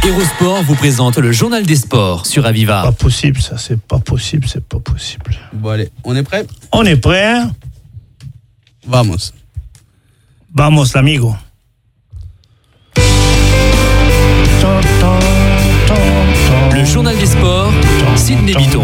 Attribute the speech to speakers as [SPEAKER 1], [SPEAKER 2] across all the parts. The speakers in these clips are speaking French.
[SPEAKER 1] Hérosport vous présente le journal des sports sur Aviva.
[SPEAKER 2] Pas possible, ça, c'est pas possible.
[SPEAKER 3] Bon, allez, on est prêt ?
[SPEAKER 2] On est prêt, hein ?
[SPEAKER 3] Vamos,
[SPEAKER 2] l'amigo.
[SPEAKER 1] Le journal des sports, Sidney Bitton.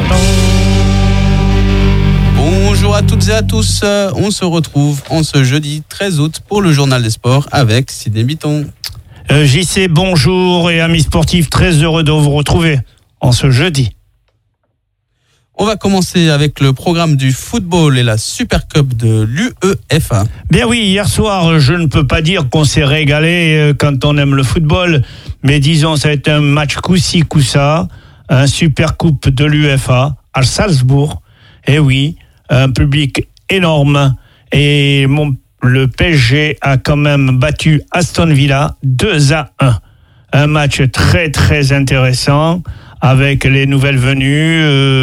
[SPEAKER 3] Bonjour à toutes et à tous, on se retrouve en ce jeudi 13 août pour le journal des sports avec Sidney Bitton.
[SPEAKER 2] JC, bonjour et amis sportifs, très heureux de vous retrouver en ce jeudi.
[SPEAKER 3] On va commencer avec le programme du football et la Super Cup de l'UEFA.
[SPEAKER 2] Bien oui, hier soir, je ne peux pas dire qu'on s'est régalé quand on aime le football, mais disons, ça a été un match coup-ci, coup-ça, un Super Coupe de l'UEFA à Salzbourg. Et oui, un public énorme et le PSG a quand même battu Aston Villa 2-1. Un match très très intéressant avec les nouvelles venues,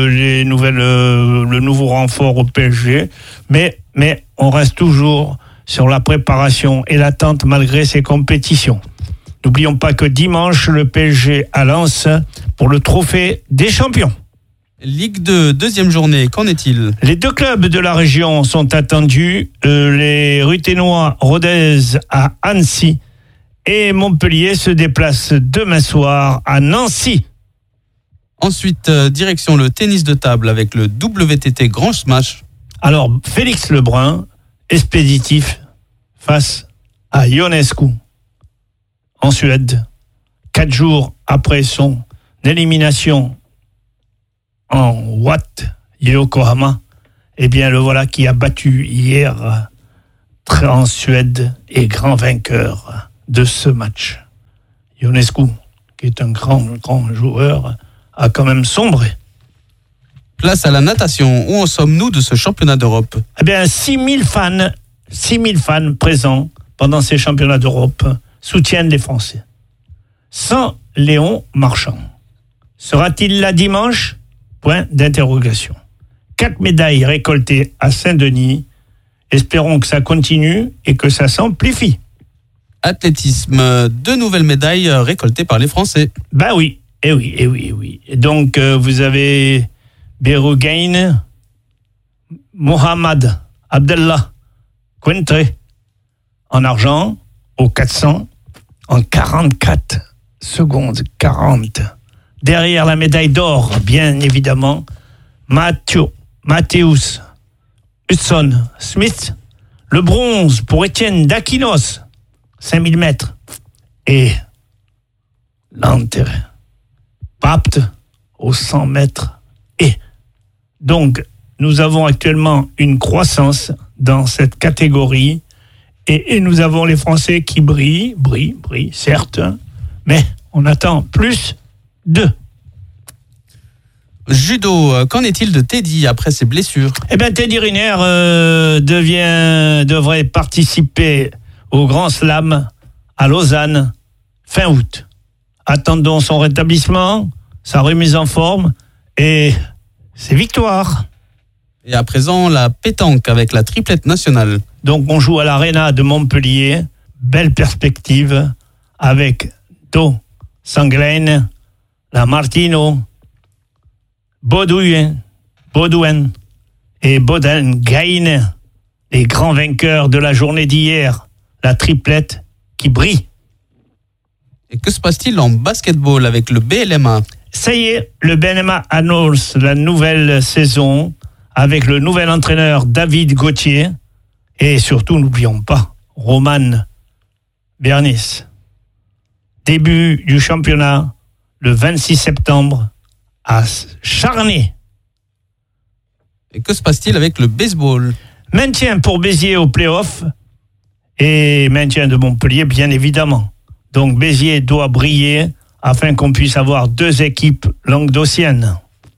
[SPEAKER 2] le nouveau renfort au PSG. Mais on reste toujours sur la préparation et l'attente malgré ces compétitions. N'oublions pas que dimanche, le PSG à Lens pour le trophée des champions.
[SPEAKER 3] Ligue 2, deuxième journée, qu'en est-il ?
[SPEAKER 2] Les deux clubs de la région sont attendus, les Ruthénois Rodez à Annecy et Montpellier se déplacent demain soir à Nancy.
[SPEAKER 3] Ensuite, direction le tennis de table avec le WTT Grand Smash.
[SPEAKER 2] Alors, Félix Lebrun, expéditif face à Ionescu en Suède, 4 jours après son élimination en Watt, Yokohama, eh bien le voilà qui a battu hier en Suède et grand vainqueur de ce match. Ionescu, qui est un grand joueur, a quand même sombré.
[SPEAKER 3] Place à la natation. Où en sommes-nous de ce championnat d'Europe ?
[SPEAKER 2] Eh bien 6000 fans présents pendant ces championnats d'Europe soutiennent les Français. Sans Léon Marchand. Sera-t-il là dimanche ? Point d'interrogation. 4 médailles récoltées à Saint-Denis. Espérons que ça continue et que ça s'amplifie.
[SPEAKER 3] Athlétisme, 2 nouvelles médailles récoltées par les Français.
[SPEAKER 2] Ben oui, et oui. Donc vous avez Berougain, Mohamed Abdellah Quentre en argent au 400 en 44 secondes 40. Derrière la médaille d'or, bien évidemment, Matthews Hudson Smith. Le bronze pour Étienne Daquinos, 5000 mètres. Et l'enterre, Papt aux 100 mètres. Et donc, nous avons actuellement une croissance dans cette catégorie. Et nous avons les Français qui brillent, certes, mais on attend plus. 2.
[SPEAKER 3] Judo, qu'en est-il de Teddy après ses blessures ?
[SPEAKER 2] Eh bien, Teddy Riner devrait participer au Grand Slam à Lausanne fin août. Attendons son rétablissement, sa remise en forme et ses victoires.
[SPEAKER 3] Et à présent, la pétanque avec la triplette nationale.
[SPEAKER 2] Donc, on joue à l'Arena de Montpellier. Belle perspective avec Do Sanglaine, la Martino, Baudouin et Boden-Gain, les grands vainqueurs de la journée d'hier, la triplette qui brille.
[SPEAKER 3] Et que se passe-t-il en basketball avec le BLMA ?
[SPEAKER 2] Ça y est, le BLMA annonce la nouvelle saison avec le nouvel entraîneur David Gauthier et surtout, n'oublions pas, Roman Bernis. Début du championnat le 26 septembre à Charnay.
[SPEAKER 3] Et que se passe-t-il avec le baseball ?
[SPEAKER 2] Maintien pour Béziers au play-off et maintien de Montpellier, bien évidemment. Donc Béziers doit briller afin qu'on puisse avoir 2 équipes languedociennes.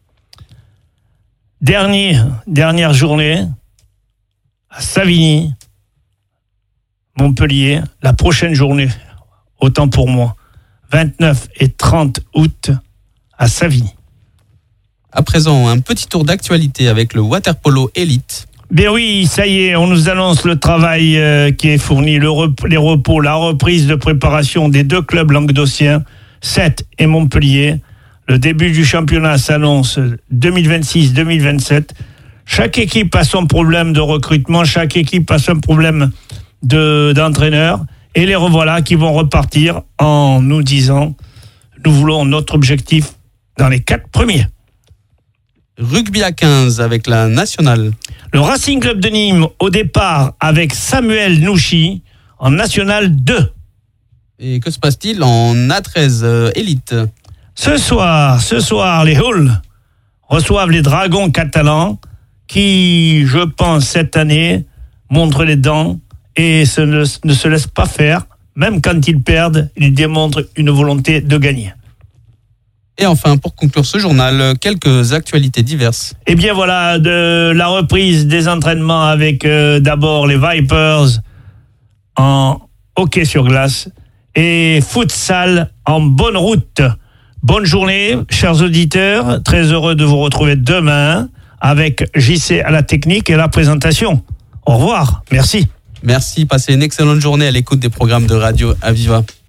[SPEAKER 2] Dernière journée à Savigny, Montpellier, la prochaine journée, autant pour moi, 29 et 30 août à Savigny.
[SPEAKER 3] À présent, un petit tour d'actualité avec le waterpolo élite.
[SPEAKER 2] Bien oui, ça y est, on nous annonce le travail qui est fourni, les repos, la reprise de préparation des 2 clubs languedociens 7 et Montpellier. Le début du championnat s'annonce 2026-2027. Chaque équipe a son problème de recrutement, chaque équipe a son problème d'entraîneur. Et les revoilà qui vont repartir en nous disant nous voulons notre objectif dans les 4 premiers.
[SPEAKER 3] Rugby à 15 avec la nationale.
[SPEAKER 2] Le Racing Club de Nîmes au départ avec Samuel Nouchi en National 2.
[SPEAKER 3] Et que se passe-t-il en A13 élite?
[SPEAKER 2] Ce soir, les Hulls reçoivent les Dragons catalans qui, je pense, cette année, montrent les dents et ne se laissent pas faire. Même quand ils perdent, ils démontrent une volonté de gagner.
[SPEAKER 3] Et enfin, pour conclure ce journal, quelques actualités diverses.
[SPEAKER 2] Eh bien voilà, de la reprise des entraînements avec d'abord les Vipers en hockey sur glace et futsal en bonne route. Bonne journée, chers auditeurs. Très heureux de vous retrouver demain avec JC à la technique et la présentation. Au revoir, merci.
[SPEAKER 3] Merci, passez une excellente journée à l'écoute des programmes de Radio Aviva.